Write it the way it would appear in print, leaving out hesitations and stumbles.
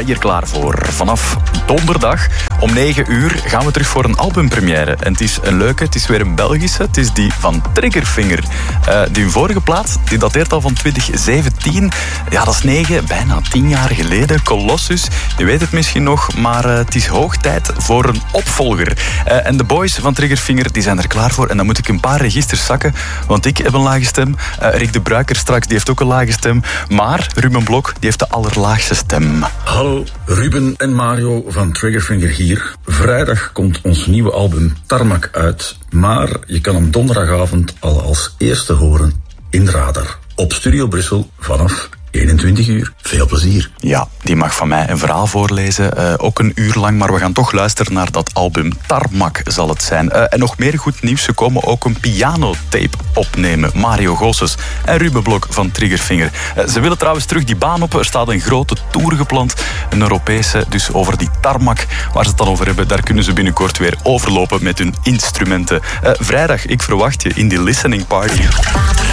sta hier klaar voor. Vanaf donderdag om 9 uur gaan we terug voor een albumpremière. En het is een leuke, het is weer een Belgische. Het is die van Triggerfinger. Die vorige plaat, die dateert al van 2017. Ja, dat is bijna 10 jaar geleden. Colossus, je weet het misschien nog, maar het is hoog tijd voor een opvolger. En de boys van Triggerfinger, die zijn er klaar voor. En dan moet ik een paar registers zakken, want ik heb een lage stem. Rick de Bruiker straks, die heeft ook een lage stem. Maar Ruben Blok, die heeft de allerlaagste stem. Hallo, Ruben en Mario van Triggerfinger hier. Vrijdag komt ons nieuwe album Tarmac uit. Maar je kan hem donderdagavond al als eerste horen in Radar. Op Studio Brussel vanaf 21 uur. Veel plezier. Ja, die mag van mij een verhaal voorlezen. Ook een uur lang, maar we gaan toch luisteren naar dat album. Tarmac zal het zijn. En nog meer goed nieuws. Ze komen ook een pianotape opnemen. Mario Goossens en Ruben Blok van Triggerfinger. Ze willen trouwens terug die baan op. Er staat een grote tour gepland. Een Europese, dus over die Tarmac. Waar ze het dan over hebben, daar kunnen ze binnenkort weer overlopen met hun instrumenten. Vrijdag, ik verwacht je in die listening party.